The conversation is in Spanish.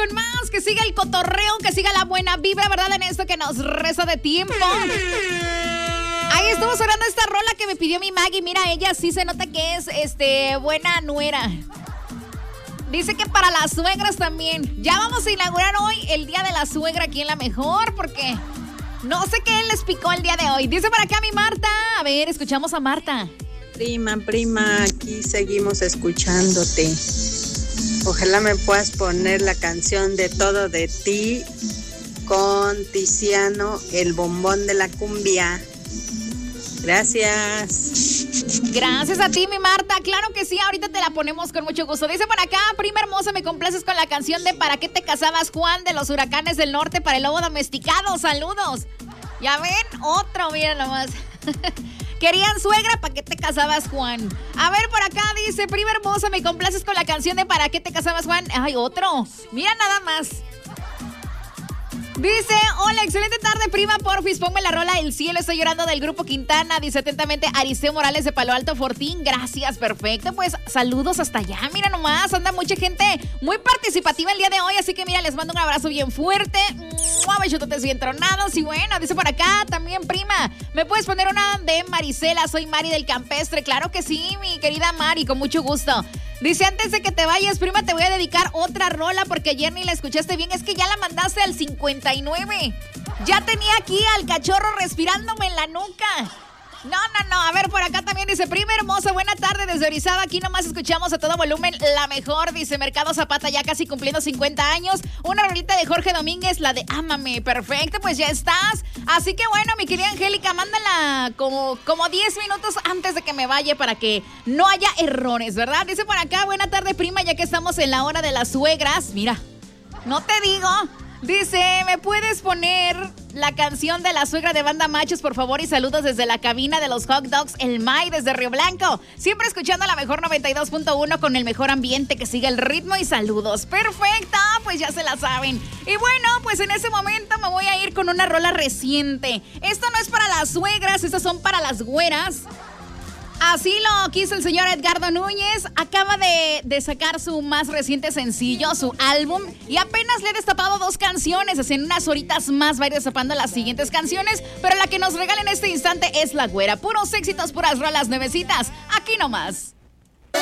con más, que siga el cotorreo, que siga la buena vibra, ¿verdad? En esto que nos resta de tiempo. Ahí estuvo sonando esta rola que me pidió mi Maggie. Mira, ella sí se nota que es buena nuera. Dice que para las suegras también. Ya vamos a inaugurar hoy el Día de la Suegra aquí en La Mejor, porque no sé qué les picó el día de hoy. Dice por acá mi Marta. A ver, escuchamos a Marta. Prima, aquí seguimos escuchándote. Ojalá me puedas poner la canción de Todo de Ti con Tiziano, el bombón de la cumbia. Gracias. Gracias a ti, mi Marta. Claro que sí, ahorita te la ponemos con mucho gusto. Dice por acá, prima hermosa, me complaces con la canción de ¿Para qué te casabas, Juan? De los Huracanes del Norte para el lobo domesticado. Saludos. Ya ven, otro, mira nomás. Querían suegra, ¿para qué te casabas, Juan? A ver, por acá dice, prima hermosa, me complaces con la canción de ¿Para qué te casabas, Juan? Ay, otro. Mira nada más. Dice, hola, excelente tarde, prima, porfis, ponme la rola El Cielo, estoy llorando del grupo Quintana. Dice atentamente Aristeo Morales de Palo Alto Fortín. Gracias, perfecto, pues saludos hasta allá. Mira nomás, anda mucha gente muy participativa el día de hoy, así que mira, les mando un abrazo bien fuerte. Bechototes bien tronados. Y bueno, dice por acá también, prima, ¿me puedes poner una de Marisela? Soy Mari del Campestre. Claro que sí, mi querida Mari, con mucho gusto. Dice, antes de que te vayas, prima, te voy a dedicar otra rola porque ayer ni la escuchaste bien. Es que ya la mandaste al 59. Ya tenía aquí al cachorro respirándome en la nuca. No. A ver, por acá también dice, prima hermosa, buena tarde desde Orizaba. Aquí nomás escuchamos a todo volumen La Mejor. Dice, Mercado Zapata ya casi cumpliendo 50 años. Una rolita de Jorge Domínguez, la de Ámame. Perfecto, pues ya estás. Así que bueno, mi querida Angélica, mándala como 10 minutos antes de que me vaya para que no haya errores, ¿verdad? Dice por acá, buena tarde, prima, ya que estamos en la hora de las suegras. Mira, no te digo. Dice, ¿me puedes poner la canción de La Suegra de Banda Machos, por favor? Y saludos desde la cabina de los hot dogs, el May, desde Río Blanco. Siempre escuchando La Mejor 92.1 con el mejor ambiente, que siga el ritmo y saludos. Perfecto, pues ya se la saben. Y bueno, pues en ese momento me voy a ir con una rola reciente. Esto no es para las suegras, estas son para las güeras. Así lo quiso el señor Edgardo Núñez. Acaba de sacar su más reciente sencillo, su álbum, y apenas le he destapado 2 canciones. Así en unas horitas más va a ir destapando las siguientes canciones, pero la que nos regala en este instante es La Güera. Puros éxitos, puras rolas nuevecitas, aquí nomás.